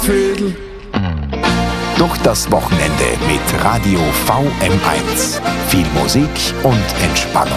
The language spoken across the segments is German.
Vögel. Durch das Wochenende mit Radio VM1. Viel Musik und Entspannung.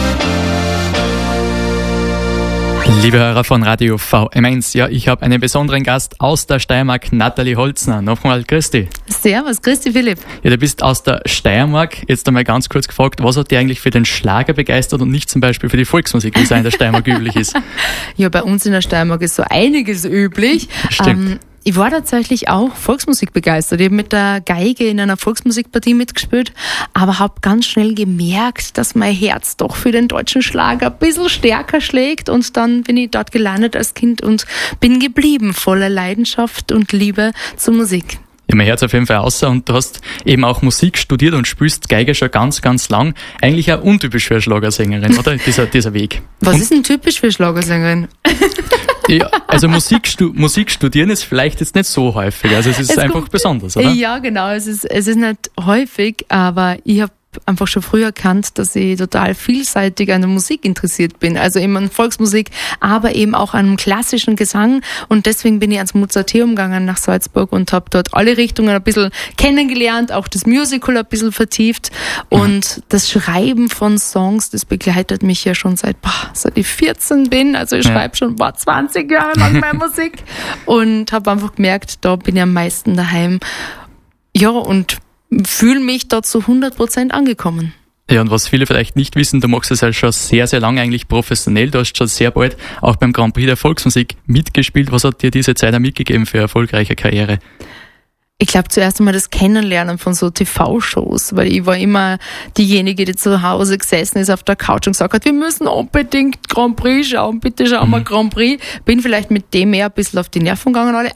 Liebe Hörer von Radio VM1, ja, ich habe einen besonderen Gast aus der Steiermark, Nathalie Holzner. Nochmal, grüß dich. Servus, grüß dich, Philipp. Ja, du bist aus der Steiermark. Jetzt einmal ganz kurz gefragt, was hat dich eigentlich für den Schlager begeistert und nicht zum Beispiel für die Volksmusik, wie es in der Steiermark üblich ist? Ja, bei uns in der Steiermark ist so einiges üblich. Stimmt. Ich war tatsächlich auch Volksmusik begeistert. Ich habe mit der Geige in einer Volksmusikpartie mitgespielt, aber habe ganz schnell gemerkt, dass mein Herz doch für den deutschen Schlager ein bisschen stärker schlägt, und dann bin ich dort gelandet als Kind und bin geblieben, voller Leidenschaft und Liebe zur Musik. Ja, mein Herz auf jeden Fall außer, und du hast eben auch Musik studiert und spielst Geige schon ganz, ganz lang. Eigentlich auch untypisch für eine Schlagersängerin, oder? Dieser Weg. Was ist denn typisch für Schlagersängerin? Ja, also Musik studieren ist vielleicht jetzt nicht so häufig, also es ist einfach besonders, oder? Ja, genau, es ist nicht häufig, aber ich habe einfach schon früh erkannt, dass ich total vielseitig an der Musik interessiert bin. Also eben an Volksmusik, aber eben auch an klassischen Gesang. Und deswegen bin ich ans Mozarteum gegangen nach Salzburg und habe dort alle Richtungen ein bisschen kennengelernt, auch das Musical ein bisschen vertieft. Und das Schreiben von Songs, das begleitet mich ja schon seit ich 14 bin. Also ich schreibe schon 20 Jahre lang meine Musik und habe einfach gemerkt, da bin ich am meisten daheim. Ja, und fühle mich dort zu 100% angekommen. Ja, und was viele vielleicht nicht wissen, du machst es ja schon sehr, sehr lange eigentlich professionell. Du hast schon sehr bald auch beim Grand Prix der Volksmusik mitgespielt. Was hat dir diese Zeit auch mitgegeben für eine erfolgreiche Karriere? Ich glaube zuerst einmal das Kennenlernen von so TV-Shows, weil ich war immer diejenige, die zu Hause gesessen ist auf der Couch und gesagt hat, wir müssen unbedingt Grand Prix schauen, bitte schauen wir Grand Prix. Bin vielleicht mit dem eher ein bisschen auf die Nerven gegangen, alle.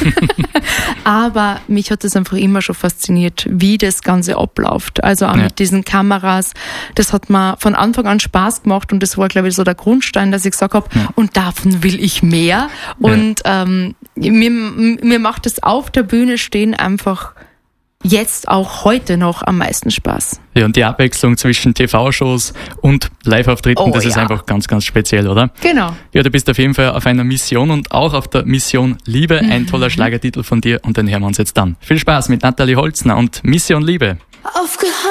Aber mich hat das einfach immer schon fasziniert, wie das Ganze abläuft. Also auch mit diesen Kameras. Das hat mir von Anfang an Spaß gemacht, und das war, glaube ich, so der Grundstein, dass ich gesagt habe, und davon will ich mehr. Und mir macht es auf der Bühne stehen einfach jetzt auch heute noch am meisten Spaß. Ja, und die Abwechslung zwischen TV-Shows und Live-Auftritten, das ist einfach ganz, ganz speziell, oder? Genau. Ja, du bist auf jeden Fall auf einer Mission und auch auf der Mission Liebe. Ein toller Schlagertitel von dir, und den hören wir uns jetzt dann. Viel Spaß mit Nathalie Holzner und Mission Liebe.